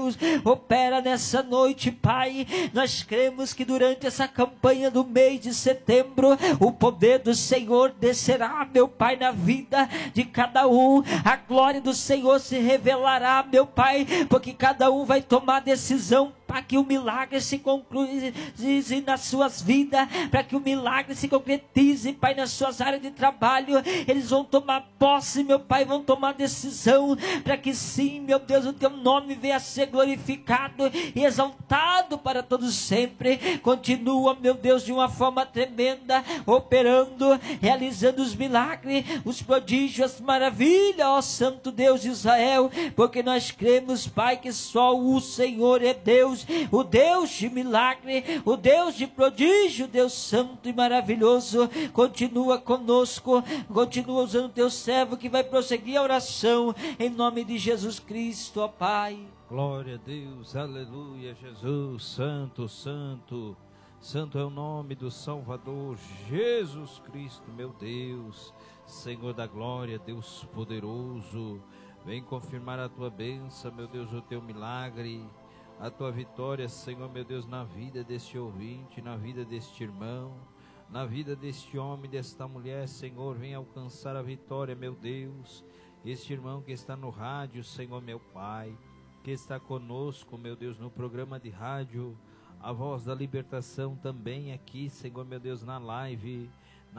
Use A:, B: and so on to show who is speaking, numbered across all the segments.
A: Deus, opera nessa noite, Pai. Nós cremos que durante essa campanha do mês de setembro, o poder do Senhor descerá, meu Pai, na vida de cada um. A glória do Senhor se revelará, meu Pai, porque cada um vai tomar decisão para que o milagre se concretize nas suas vidas, para que o milagre se concretize, Pai, nas suas áreas de trabalho. Eles vão tomar posse, meu Pai, vão tomar decisão, para que sim, meu Deus, o teu nome venha a ser glorificado e exaltado para todos sempre. Continua, meu Deus, de uma forma tremenda, operando, realizando os milagres, os prodígios, as maravilhas, ó Santo Deus de Israel, porque nós cremos, Pai, que só o Senhor é Deus, o Deus de milagre, o Deus de prodígio, Deus santo e maravilhoso. Continua conosco, continua usando o teu servo que vai prosseguir a oração, em nome de Jesus Cristo, ó Pai.
B: Glória a Deus, aleluia, Jesus, santo, santo, santo é o nome do Salvador, Jesus Cristo, meu Deus, Senhor da glória, Deus poderoso, vem confirmar a tua bênção, meu Deus, o teu milagre, a tua vitória, Senhor, meu Deus, na vida deste ouvinte, na vida deste irmão, na vida deste homem, desta mulher, Senhor, vem alcançar a vitória, meu Deus. Este irmão que está no rádio, Senhor, meu Pai, que está conosco, meu Deus, no programa de rádio, a voz da libertação também aqui, Senhor, meu Deus, na live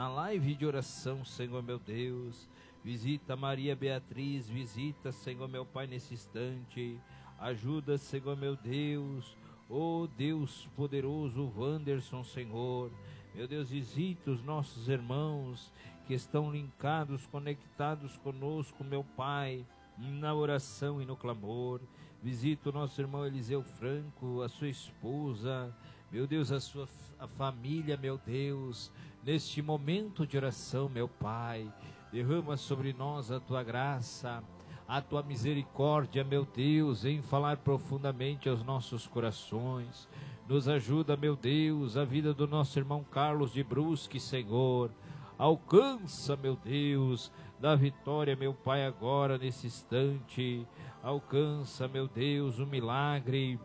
B: de oração, Senhor, meu Deus. Visita Maria Beatriz, visita, Senhor, meu Pai, nesse instante. Ajuda, Senhor, meu Deus, oh Deus poderoso, Wanderson, Senhor, meu Deus, visita os nossos irmãos que estão linkados, conectados conosco, meu Pai, na oração e no clamor. Visita o nosso irmão Eliseu Franco, a sua esposa, meu Deus, a família, meu Deus, neste momento de oração, meu Pai, derrama sobre nós a tua graça, a tua misericórdia, meu Deus, em falar profundamente aos nossos corações. Nos ajuda, meu Deus, a vida do nosso irmão Carlos de Brusque, Senhor. Alcança, meu Deus, da vitória, meu Pai, agora nesse instante. Alcança, meu Deus, um milagre,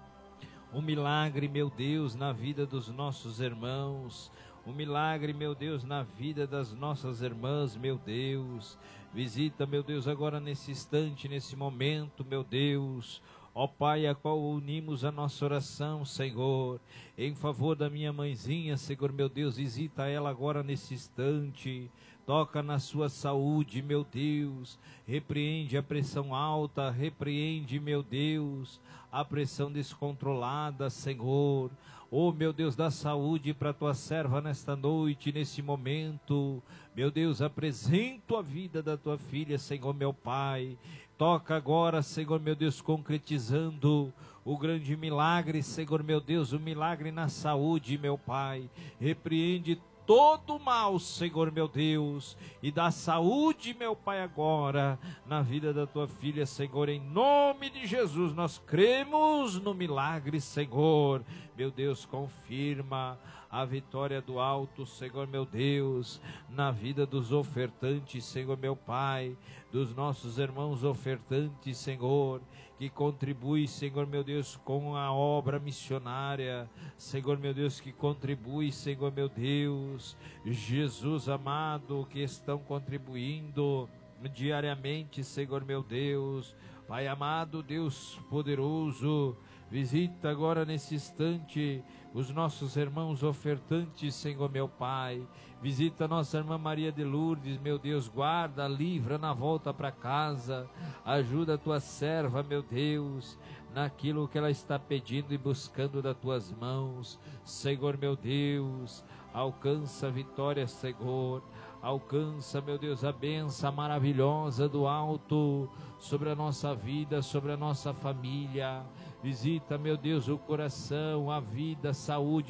B: meu Deus, na vida dos nossos irmãos. Um milagre, meu Deus, na vida das nossas irmãs, meu Deus. Visita, meu Deus, agora nesse instante, nesse momento, meu Deus. Ó Pai, a qual unimos a nossa oração, Senhor, em favor da minha mãezinha, Senhor, meu Deus, visita ela agora nesse instante. Toca na sua saúde, meu Deus. Repreende a pressão alta, repreende, meu Deus, a pressão descontrolada, Senhor. Oh, meu Deus, dá saúde para tua serva nesta noite, nesse momento. Meu Deus, apresento a vida da tua filha, Senhor, meu Pai. Toca agora, Senhor, meu Deus, concretizando o grande milagre, Senhor, meu Deus, o milagre na saúde, meu Pai. Repreende todo o mal, Senhor, meu Deus, e dá saúde, meu Pai, agora, na vida da tua filha, Senhor, em nome de Jesus, nós cremos no milagre, Senhor, meu Deus, confirma a vitória do alto, Senhor, meu Deus, na vida dos ofertantes, Senhor, meu Pai, dos nossos irmãos ofertantes, Senhor, que contribui, Senhor, meu Deus, com a obra missionária, Senhor, meu Deus, que contribui, Senhor, meu Deus, Jesus amado, que estão contribuindo diariamente, Senhor, meu Deus, Pai amado, Deus poderoso, visita agora nesse instante os nossos irmãos ofertantes, Senhor, meu Pai. Visita nossa irmã Maria de Lourdes, meu Deus, guarda, livra na volta para casa. Ajuda a tua serva, meu Deus, naquilo que ela está pedindo e buscando das tuas mãos. Senhor, meu Deus, alcança a vitória, Senhor. Alcança, meu Deus, a bênção maravilhosa do alto sobre a nossa vida, sobre a nossa família. Visita, meu Deus, o coração, a vida, a saúde